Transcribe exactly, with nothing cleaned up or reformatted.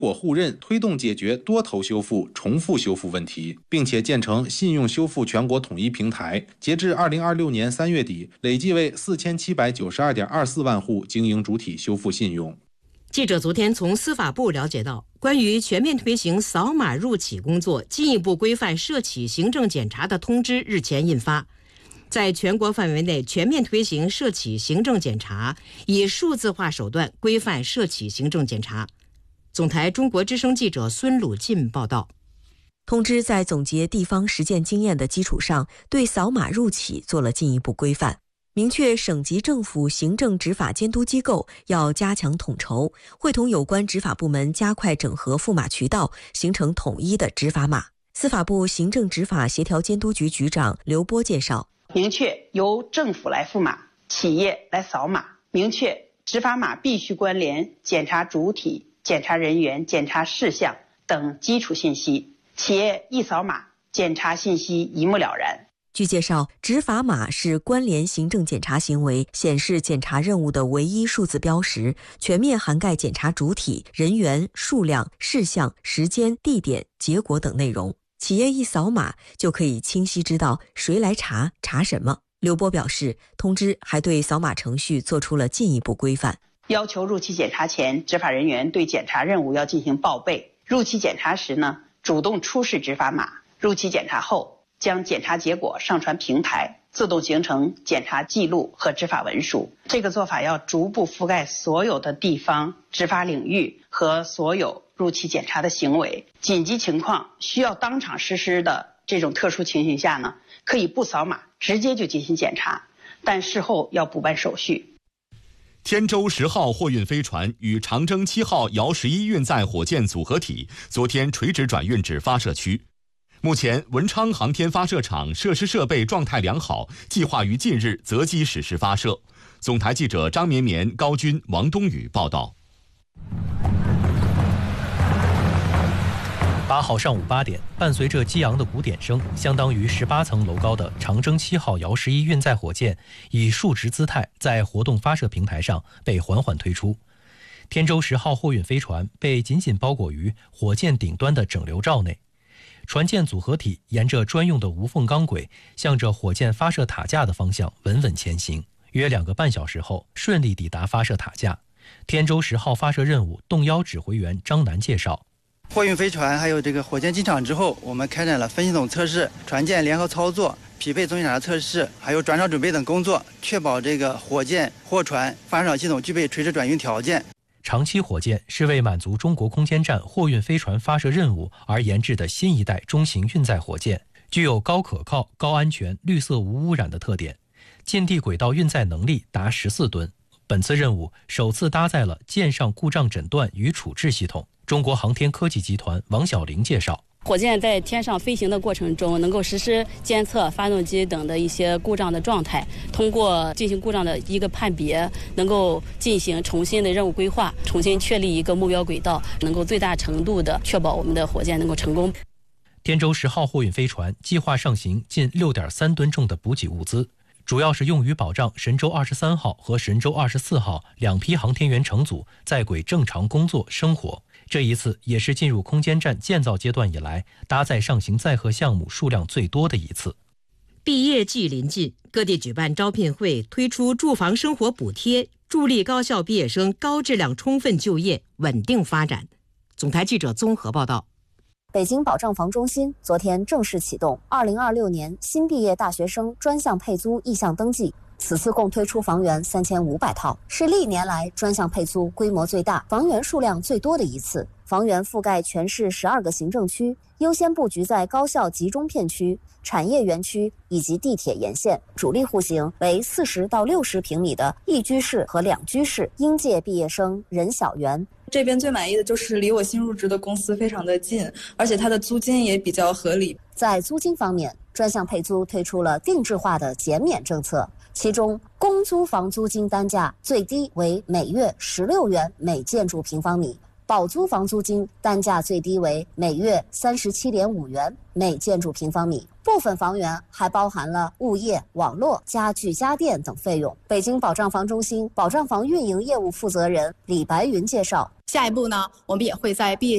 果互认，推动解决多头修复、重复修复问题，并且建成信用修复全国统一平台。截至二零二六年三月底，累计为四千七百九十二点二四万户经营主体修复信用。 记者昨天从司法部了解到，关于全面推行扫码入企工作，进一步规范涉企行政检查的通知日前印发。在全国范围内全面推行涉企行政检查，以数字化手段规范涉企行政检查。总台中国之声记者孙鲁进报道。 通知在总结地方实践经验的基础上，对扫码入企做了进一步规范，明确省级政府行政执法监督机构要加强统筹，会同有关执法部门加快整合付码渠道，形成统一的执法码。司法部行政执法协调监督局局长刘波介绍， 明确由政府来付码，企业来扫码，明确执法码必须关联检查主体、检查人员、检查事项等基础信息，企业一扫码，检查信息一目了然。 据介绍，执法码是关联行政检查行为、显示检查任务的唯一数字标识，全面涵盖检查主体、人员、数量、事项、时间、地点、结果等内容。企业一扫码就可以清晰知道谁来查、查什么。刘波表示，通知还对扫码程序做出了进一步规范， 要求入企检查前，执法人员对检查任务要进行报备。入企检查时呢，主动出示执法码；入企检查后，将检查结果上传平台，自动形成检查记录和执法文书。这个做法要逐步覆盖所有的地方执法领域和所有入企检查的行为。紧急情况需要当场实施的这种特殊情形下呢，可以不扫码直接就进行检查，但事后要补办手续。 天舟十号货运飞船与长征七号遥十一运载火箭组合体昨天垂直转运至发射区。目前，文昌航天发射场设施设备状态良好，计划于近日择机实施发射。总台记者张绵绵、高军、王冬雨报道。 八号上午八点，伴随着激昂的鼓点声，相当于十八层楼高的长征七号遥十一运载火箭以竖直姿态在活动发射平台上被缓缓推出。天舟十号货运飞船被紧紧包裹于火箭顶端的整流罩内，船舰组合体沿着专用的无缝钢轨，向着火箭发射塔架的方向稳稳前行。约两个半小时后，顺利抵达发射塔架。天舟十号发射任务动幺指挥员张楠介绍。 货运飞船还有这个火箭进场之后，我们开展了分系统测试、船舰联合操作、匹配总检查测试，还有转场准备等工作，确保这个火箭、货船发射场系统具备垂直转运条件。 长期火箭是为满足中国空间站货运飞船发射任务而研制的新一代中型运载火箭，具有高可靠、高安全、绿色无污染的特点，近地轨道运载能力达十四吨。本次任务首次搭载了舰上故障诊断与处置系统。中国航天科技集团王晓玲介绍， 火箭在天上飞行的过程中，能够实时监测发动机等的一些故障的状态，通过进行故障的一个判别，能够进行重新的任务规划，重新确立一个目标轨道，能够最大程度的确保我们的火箭能够成功。 天舟十号货运飞船计划上行近 六点三吨重的补给物资，主要是用于保障神舟二十三号和神舟二十四号两批航天员乘组在轨正常工作生活。这一次也是进入空间站建造阶段以来搭载上行载荷项目数量最多的一次。 毕业季临近，各地举办招聘会，推出住房生活补贴，助力高校毕业生高质量充分就业、稳定发展。总台记者综合报道。 北京保障房中心昨天正式启动二零二六年新毕业大学生专项配租意向登记。此次共推出房源三千五百套，是历年来专项配租规模最大、房源数量最多的一次。房源覆盖全市十二个行政区，优先布局在高校集中片区、产业园区以及地铁沿线。主力户型为四十到六十平米的一居室和两居室，应届毕业生人小园。 这边最满意的就是离我新入职的公司非常的近，而且它的租金也比较合理。 在租金方面，专项配租推出了定制化的减免政策，其中公租房租金单价最低为每月十六元每建筑平方米，保租房租金单价最低为每月三十七点五元每建筑平方米。部分房源还包含了物业、网络、家具、家电等费用。北京保障房中心保障房运营业务负责人李白云介绍， 下一步呢，我们也会在毕业